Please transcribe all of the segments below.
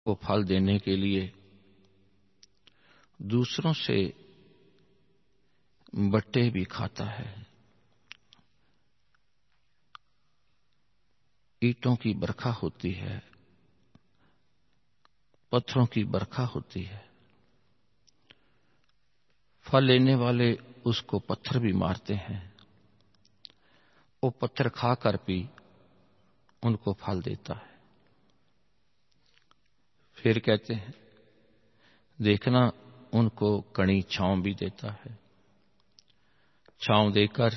को फल देने के लिए दूसरों से बट्टे भी खाता है। ईंटों की बरखा होती है, पत्थरों की बरखा होती है। फल लेने वाले उसको पत्थर भी मारते हैं, वो पत्थर खाकर भी उनको फल देता है। फिर कहते हैं देखना, उनको कड़ी छांव भी देता है। छांव देकर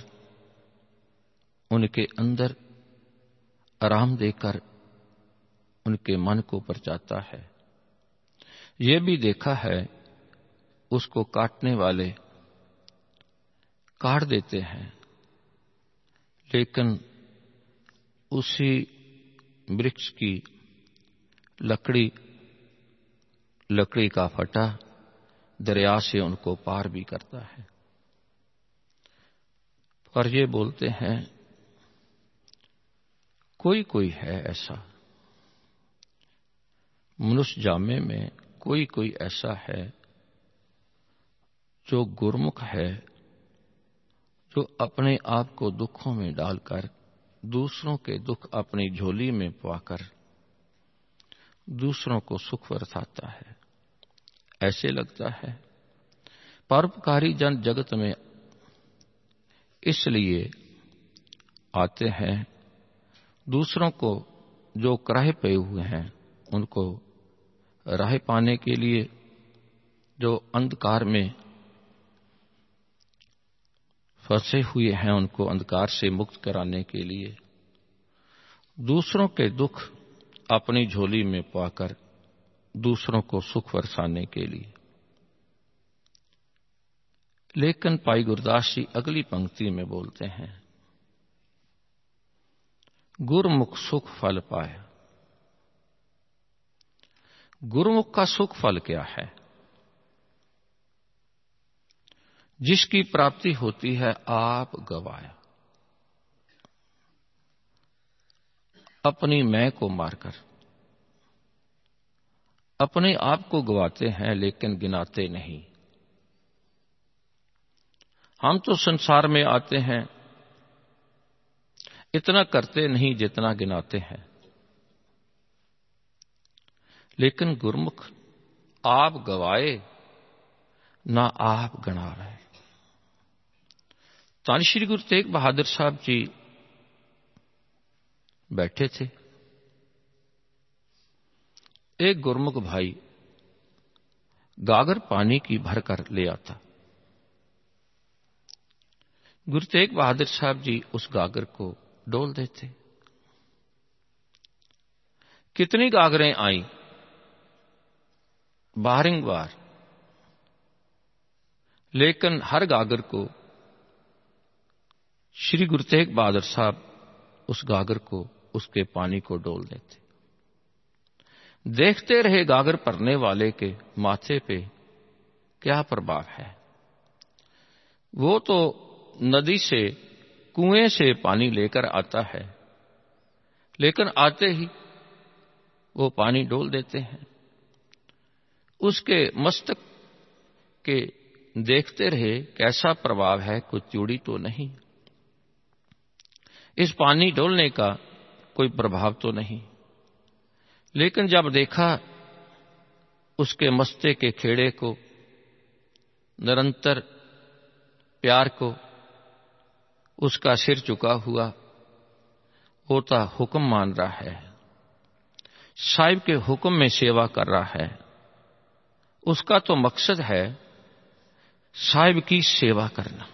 उनके अंदर आराम देकर उनके मन को परचाता है। यह भी देखा है उसको काटने वाले काट देते हैं, लेकिन उसी वृक्ष की लकड़ी का फटा दरिया से उनको पार भी करता है। पर ये बोलते हैं कोई कोई है ऐसा, मनुष्य जामे में कोई कोई ऐसा है जो गुरमुख है, जो अपने आप को दुखों में डालकर दूसरों के दुख अपनी झोली में पाकर दूसरों को सुख बरसाता है। ऐसे लगता है परोपकारी जन जगत में इसलिए आते हैं, दूसरों को जो कराहे पे हुए हैं उनको राह पाने के लिए, जो अंधकार में फंसे हुए हैं उनको अंधकार से मुक्त कराने के लिए, दूसरों के दुख अपनी झोली में पाकर दूसरों को सुख बरसाने के लिए। लेकिन भाई गुरदास जी अगली पंक्ति में बोलते हैं गुरमुख सुख फल पाए। गुरमुख का सुख फल क्या है? जिसकी प्राप्ति होती है आप गवाया, अपनी मैं को मारकर अपने आप को गवाते हैं, लेकिन गिनाते नहीं। हम तो संसार में आते हैं, इतना करते नहीं जितना गिनाते हैं, लेकिन गुरमुख आप गवाए ना आप गणा रहे। धन श्री गुरु तेग बहादुर साहब जी बैठे थे। एक गुरमुख भाई गागर पानी की भरकर ले आता। गुरु तेग बहादुर साहब जी उस गागर को डोल देते। कितनी गागरें आई बारंबार, लेकिन हर गागर को श्री गुरु तेग बहादुर साहब उस गागर को, उसके पानी को डोल देते। देखते रहे गागर भरने वाले के माथे पे क्या प्रभाव है। वो तो नदी से, कुएं से पानी लेकर आता है, लेकिन आते ही वो पानी डोल देते हैं। उसके मस्तक के देखते रहे कैसा प्रभाव है, कुछ चूड़ी तो नहीं, इस पानी डोलने का कोई प्रभाव तो नहीं। लेकिन जब देखा उसके मस्ते के खेड़े को, निरंतर प्यार को, उसका सिर झुका हुआ होता हुक्म मान रहा है, साहिब के हुक्म में सेवा कर रहा है, उसका तो मकसद है साहिब की सेवा करना,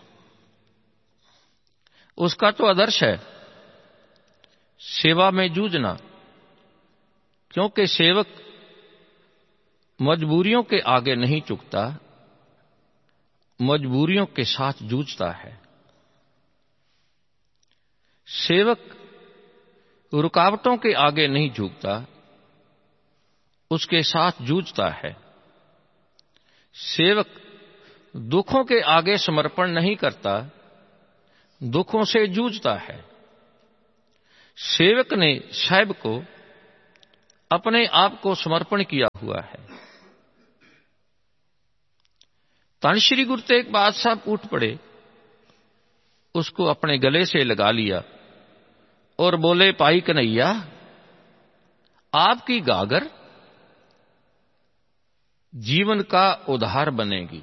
उसका तो आदर्श है सेवा में जूझना। क्योंकि सेवक मजबूरियों के आगे नहीं झुकता, मजबूरियों के साथ जूझता है। सेवक रुकावटों के आगे नहीं झुकता, उसके साथ जूझता है। सेवक दुखों के आगे समर्पण नहीं करता, दुखों से जूझता है। सेवक ने साहिब को अपने आप को समर्पण किया हुआ है। धन श्री गुरु तेग बहादुर साहब उठ पड़े, उसको अपने गले से लगा लिया और बोले, भाई कन्हैया, आपकी गागर जीवन का उद्धार बनेगी।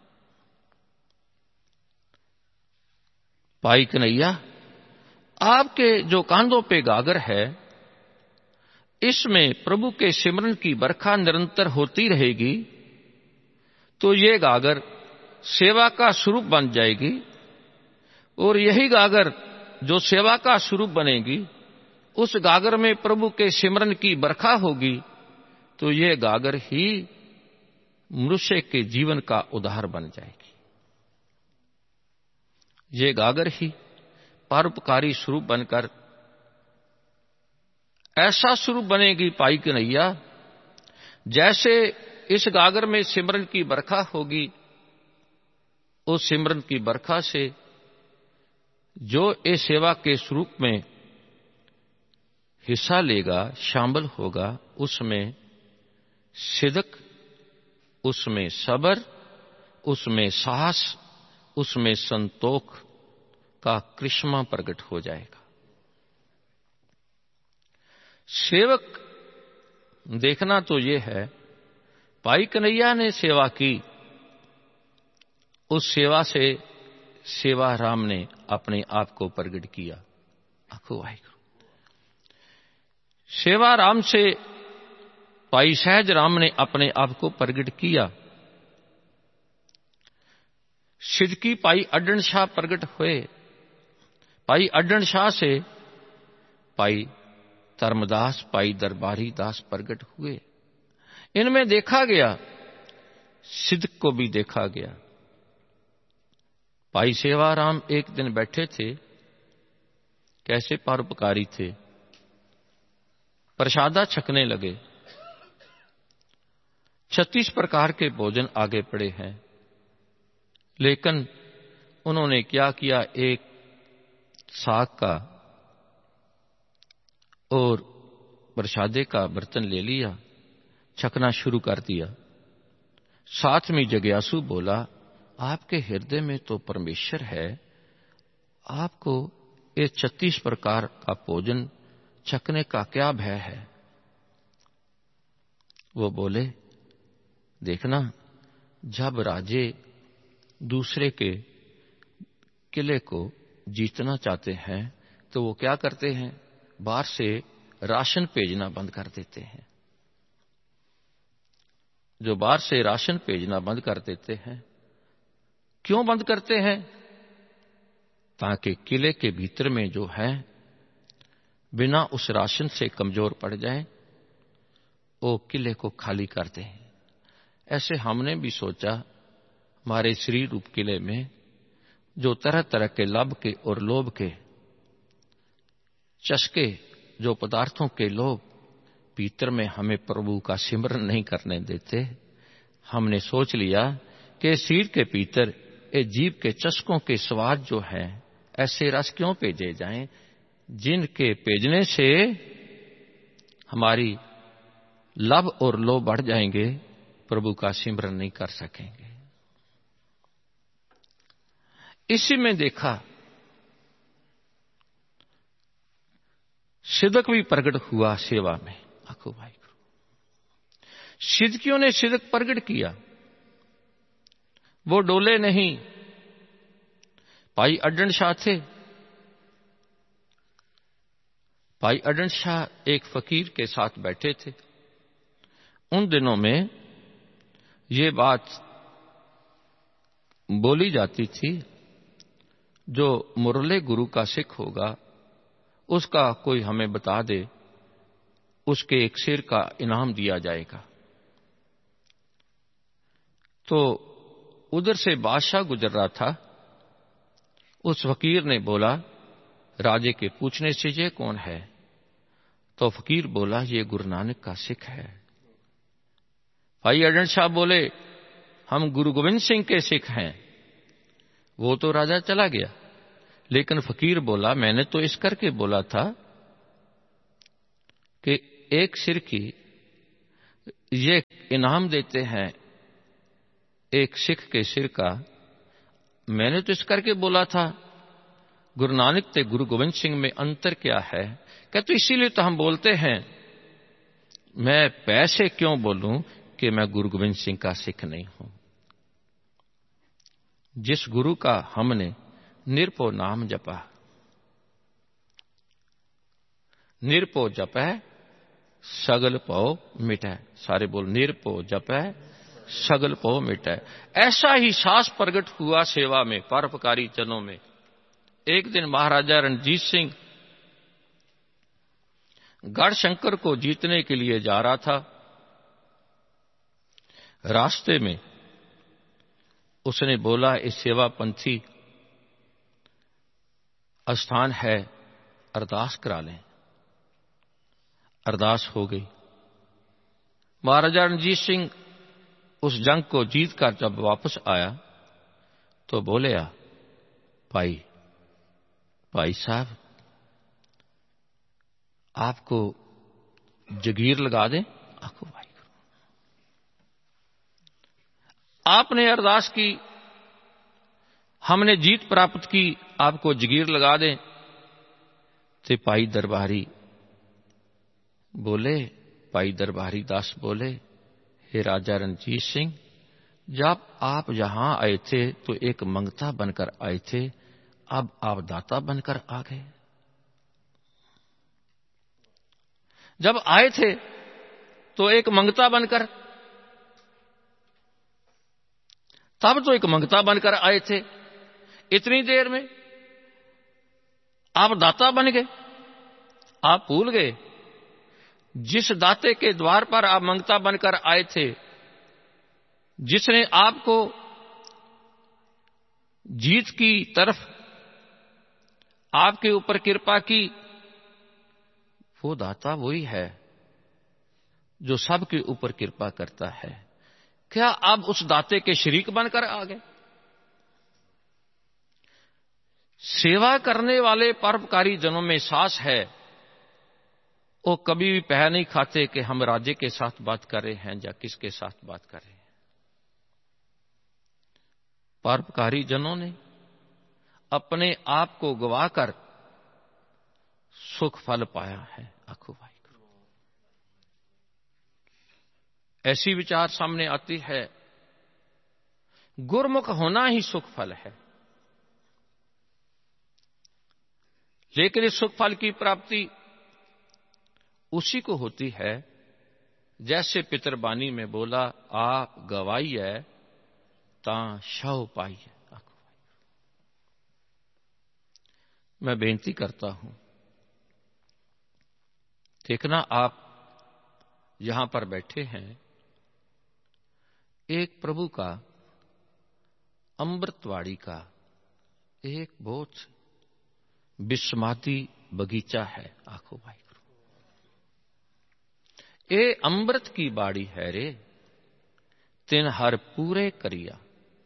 भाई कन्हैया, आपके जो कांधों पे गागर है, इसमें प्रभु के सिमरन की बरखा निरंतर होती रहेगी, तो ये गागर सेवा का स्वरूप बन जाएगी। और यही गागर जो सेवा का स्वरूप बनेगी, उस गागर में प्रभु के सिमरन की बरखा होगी, तो ये गागर ही मनुष्य के जीवन का उद्धार बन जाएगी। ये गागर ही परोपकारी स्वरूप बनकर ऐसा स्वरूप बनेगी भाई कन्हैया, जैसे इस गागर में सिमरन की बरखा होगी, उस सिमरन की बरखा से जो इस सेवा के स्वरूप में हिस्सा लेगा, शामिल होगा, उसमें सिदक, उसमें सब्र, उसमें साहस, उसमें संतोख का करिश्मा प्रकट हो जाएगा। सेवक देखना तो यह है, भाई कन्हैया ने सेवा की, उस सेवा से सेवा राम ने अपने आप को प्रकट किया। आखो वाहिगुरू। सेवा राम से भाई सहज राम ने अपने आप को प्रकट किया। सिद्दकी भाई अड्डण शाह प्रकट हुए। भाई अड्डण शाह से भाई धर्मदास, भाई दरबारी दास प्रकट हुए। इनमें देखा गया, सिद्दक को भी देखा गया। भाई सेवाराम एक दिन बैठे थे, कैसे परोपकारी थे, प्रसादा छकने लगे। 36 प्रकार के भोजन आगे पड़े हैं, लेकिन उन्होंने क्या किया, एक साग का और प्रसादे का बर्तन ले लिया, छकना शुरू कर दिया। साथ में जिज्ञासु बोला, आपके हृदय में तो परमेश्वर है, आपको ये 36 प्रकार का भोजन छकने का क्या भय है? वो बोले, देखना, जब राजे दूसरे के किले को जीतना चाहते हैं तो वो क्या करते हैं, बाहर से राशन भेजना बंद कर देते हैं। जो बाहर से राशन भेजना बंद कर देते हैं, क्यों बंद करते हैं? ताकि किले के भीतर में जो है बिना उस राशन से कमजोर पड़ जाए, वो किले को खाली कर दें। ऐसे हमने भी सोचा, हमारे शरीर रूप किले में जो तरह तरह के लाभ के और लोभ के चस्के, जो पदार्थों के लोभ भीतर में हमें प्रभु का सिमरन नहीं करने देते, हमने सोच लिया कि शरीर के भीतर ये जीव के चस्कों के स्वाद जो है, ऐसे रस क्यों भेजे जाएं जिनके भेजने से हमारी लाभ और लोभ बढ़ जाएंगे, प्रभु का सिमरन नहीं कर सकेंगे। इसी में देखा, सिदक भी प्रकट हुआ सेवा में। आखो भाई, सिद्दकियों ने सिदक प्रकट किया, वो डोले नहीं। भाई अड्डण शाह थे। भाई अड्डण शाह एक फकीर के साथ बैठे थे। उन दिनों में ये बात बोली जाती थी, जो मुरले गुरु का सिख होगा, उसका कोई हमें बता दे, उसके एक सिर का इनाम दिया जाएगा। तो उधर से बादशाह गुजर रहा था। उस फकीर ने बोला, राजे के पूछने से ये कौन है? तो फकीर बोला, ये गुरु नानक का सिख है। भाई अड्डण शाह बोले, हम गुरु गोविंद सिंह के सिख हैं। वो तो राजा चला गया, लेकिन फकीर बोला, मैंने तो इस करके बोला था कि एक सिर की ये इनाम देते हैं एक सिख के सिर का। मैंने तो इस करके बोला था गुरु नानक ते गुरु गोविंद सिंह में अंतर क्या है? कहते तो इसीलिए तो हम बोलते हैं, मैं पैसे क्यों बोलूं कि मैं गुरु गोविंद सिंह का सिख नहीं हूं। जिस गुरु का हमने निरपो नाम जपा, निरपो जपै सगल पौ मिटै। सारे बोल, निरपो जपै सगल पौ मिटै। ऐसा ही साहस प्रकट हुआ सेवा में, परोपकारी जनों में। एक दिन महाराजा रणजीत सिंह गढ़शंकर को जीतने के लिए जा रहा था। रास्ते में उसने बोला, इस सेवा पंथी स्थान है, अरदास करा लें। अरदास हो गई। महाराजा रणजीत सिंह उस जंग को जीत कर जब वापस आया तो बोले, भाई साहब, आपको जगीर लगा दें? आखो भाई, आपने अरदास की, हमने जीत प्राप्त की, आपको जगीर लगा दें? ते भाई दरबारी बोले, भाई दरबारी दास बोले, हे राजा रणजीत सिंह, जब आप यहां आए थे तो एक मंगता बनकर आए थे, अब आप दाता बनकर आ गए। जब आए थे तो एक मंगता बनकर, तब तो एक मंगता बनकर आए थे, इतनी देर में आप दाता बन गए। आप भूल गए जिस दाते के द्वार पर आप मंगता बनकर आए थे, जिसने आपको जीत की तरफ आपके ऊपर कृपा की, वो दाता वही है जो सबके ऊपर कृपा करता है। क्या आप उस दाते के शरीक बनकर आ गए? सेवा करने वाले परोपकारी जनों में साहस है। वो कभी भी पह नहीं खाते कि हम राजे के साथ बात कर रहे हैं या किसके साथ बात कर रहे हैं। परोपकारी जनों ने अपने आप को गवाकर सुख फल पाया है। आखो भाई, ऐसी विचार सामने आती है, गुरमुख होना ही सुख फल है। लेकिन इस सुख फल की प्राप्ति उसी को होती है जैसे पितरबानी में बोला, आप गवाई है ता शव पाई है। मैं बेनती करता हूं, देखना आप यहां पर बैठे हैं, एक प्रभु का अमृतवाड़ी का एक बहुत विस्माती बगीचा है। आखो भाई, ए अमृत की बाड़ी है रे, तिन हर पूरे करिया।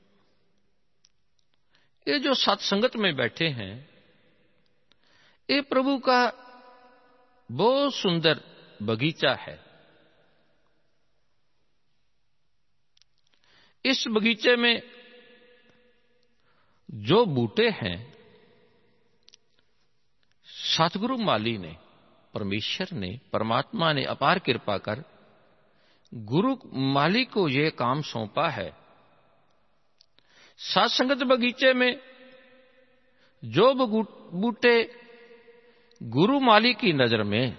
ये जो सत्संगत में बैठे हैं, ये प्रभु का बहुत सुंदर बगीचा है। इस बगीचे में जो बूटे हैं, सतगुरु माली ने, परमेश्वर ने, परमात्मा ने अपार कृपा कर गुरु माली को यह काम सौंपा है। सत्संगत बगीचे में जो बूटे गुरु माली की नजर में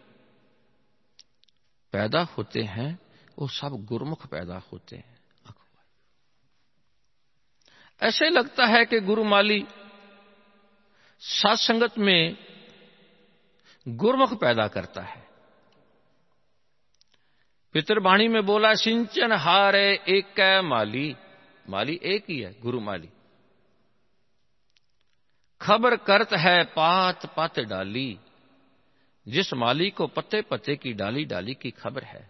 पैदा होते हैं, वो सब गुरुमुख पैदा होते हैं। ऐसे लगता है कि गुरु माली सत्संगत में गुरुमुख पैदा करता है। पितरबाणी में बोला, सिंचन हारे एक माली, माली एक ही है, गुरु माली। खबर करत है पात पात डाली, जिस माली को पत्ते पत्ते की डाली डाली की खबर है।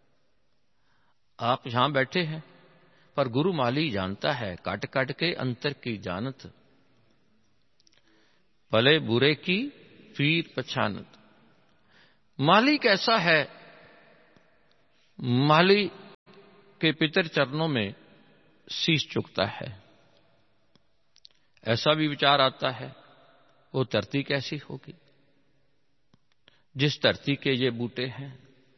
आप यहां बैठे हैं, पर गुरु माली जानता है, काट काट के अंतर की जानत, भले बुरे की पीर पछानत। माली कैसा है? माली के पितर चरणों में शीश झुकता है। ऐसा भी विचार आता है, वो धरती कैसी होगी जिस धरती के ये बूटे हैं,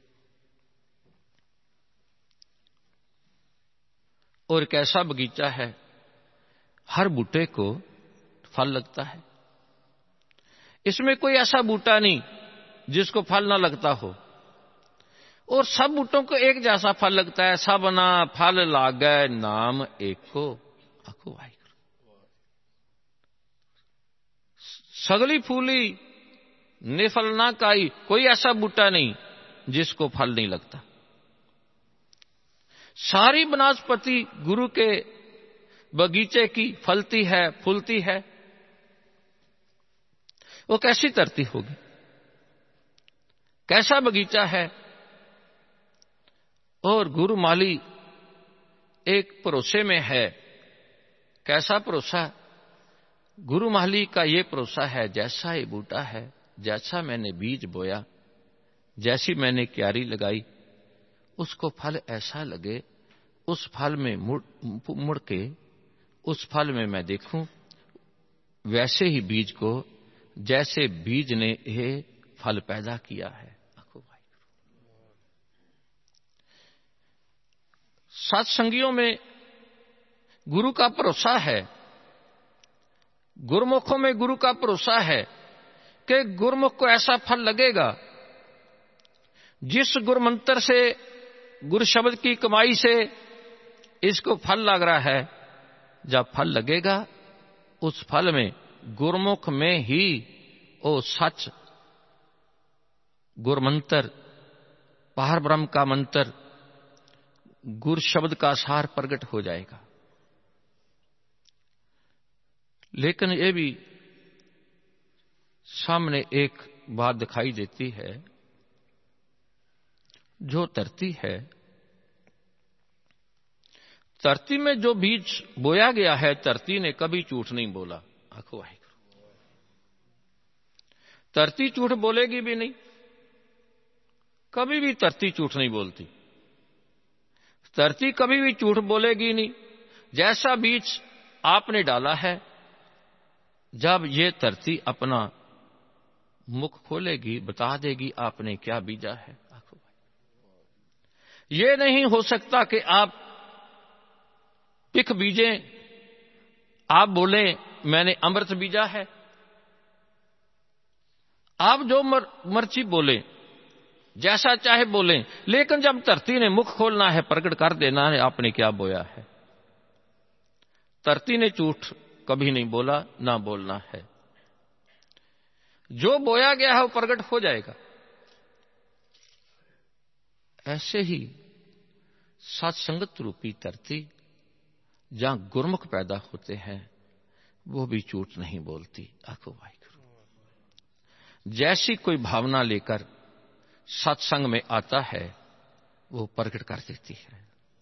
और कैसा बगीचा है, हर बूटे को फल लगता है। इसमें कोई ऐसा बूटा नहीं जिसको फल ना लगता हो, और सब बूटों को एक जैसा फल लगता है। सबना फल लागै नाम एको, आखो वाहिगुरू। सगली फूली निफल ना काई, कोई ऐसा बूटा नहीं जिसको फल नहीं लगता। सारी वनस्पति गुरु के बगीचे की फलती है, फूलती है। वो कैसी धरती होगी, कैसा बगीचा है। और गुरु माली एक भरोसे में है। कैसा भरोसा? गुरु माली का ये भरोसा है, जैसा ये बूटा है, जैसा मैंने बीज बोया, जैसी मैंने क्यारी लगाई, उसको फल ऐसा लगे, उस फल में मुड़ के उस फल में मैं देखूं वैसे ही बीज को, जैसे बीज ने ये फल पैदा किया है। सत्संगियों में गुरु का भरोसा है, गुरुमुखों में गुरु का भरोसा है कि गुरुमुख को ऐसा फल लगेगा जिस गुरु मंत्र से, गुरु शब्द की कमाई से इसको फल लग रहा है। जब फल लगेगा उस फल में गुरुमुख में ही वो सच गुरु मंत्र, पार ब्रह्म का मंत्र, गुरु शब्द का सार प्रकट हो जाएगा। लेकिन ये भी सामने एक बात दिखाई देती है, जो धरती है, धरती में जो बीज बोया गया है, धरती ने कभी झूठ नहीं बोला। आखो वाहिगुरू। धरती झूठ बोलेगी भी नहीं, कभी भी धरती झूठ नहीं बोलती। धरती कभी भी झूठ बोलेगी नहीं। जैसा बीज आपने डाला है, जब ये धरती अपना मुख खोलेगी, बता देगी आपने क्या बीजा है। ये नहीं हो सकता कि आप पिख बीजें, आप बोलें मैंने अमृत बीजा है। आप जो मर्जी बोलें, जैसा चाहे बोलें, लेकिन जब धरती ने मुख खोलना है, प्रकट कर देना है आपने क्या बोया है। धरती ने झूठ कभी नहीं बोला, ना बोलना है। जो बोया गया है वो प्रकट हो जाएगा। ऐसे ही सत्संगत रूपी धरती, जहां गुरमुख पैदा होते हैं, वो भी झूठ नहीं बोलती। आखो वाहिगुरू। जैसी कोई भावना लेकर सत्संग में आता है, वो प्रकट कर देती है।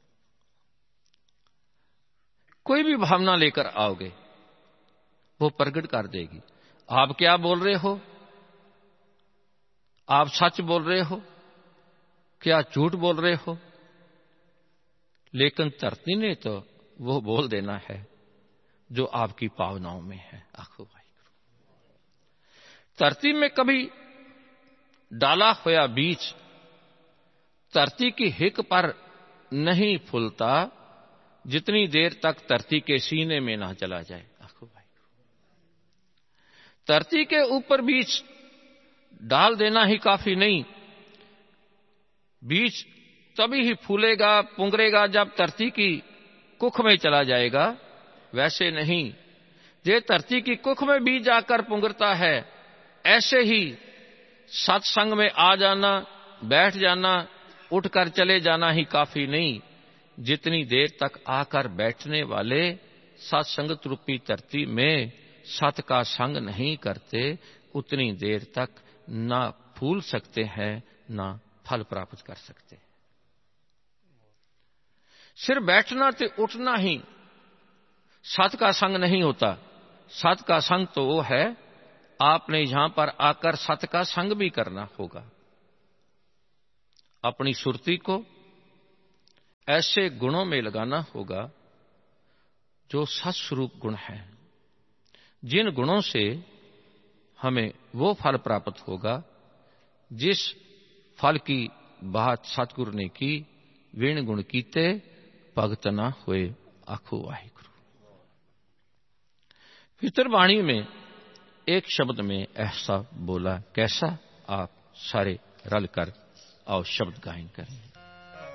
कोई भी भावना लेकर आओगे, वो प्रकट कर देगी। आप क्या बोल रहे हो? आप सच बोल रहे हो? क्या झूठ बोल रहे हो? लेकिन धरती ने तो वो बोल देना है जो आपकी भावनाओं में है। आखो वाहिगुरू। धरती में कभी डाला हुआ बीज धरती की हिक पर नहीं फूलता, जितनी देर तक धरती के सीने में ना चला जाए। आखो वाहिगुरू। धरती के ऊपर बीज डाल देना ही काफी नहीं, बीज तभी ही फूलेगा, पुंगरेगा जब धरती की कुख में चला जाएगा। वैसे नहीं, जे धरती की कुख में बीज आकर पुंगरता है, ऐसे ही सत्संग में आ जाना, बैठ जाना, उठकर चले जाना ही काफी नहीं। जितनी देर तक आकर बैठने वाले सत्संगत रूपी धरती में सत का संग नहीं करते, उतनी देर तक ना फूल सकते हैं, ना फल प्राप्त कर सकते। सिर्फ बैठना ते उठना ही सत का संग नहीं होता। सत का संग तो वो है, आपने यहां पर आकर सत का संग भी करना होगा। अपनी सुरती को ऐसे गुणों में लगाना होगा जो सत्स्वरूप गुण है, जिन गुणों से हमें वो फल प्राप्त होगा जिस फल की बात सतगुरु ने की। विण गुण कीते भगत ना होए आखो वाहिगुरु। पवित्र वाणी में एक शब्द में ऐसा बोला, कैसा? आप सारे रल कर आओ शब्द गायन करें।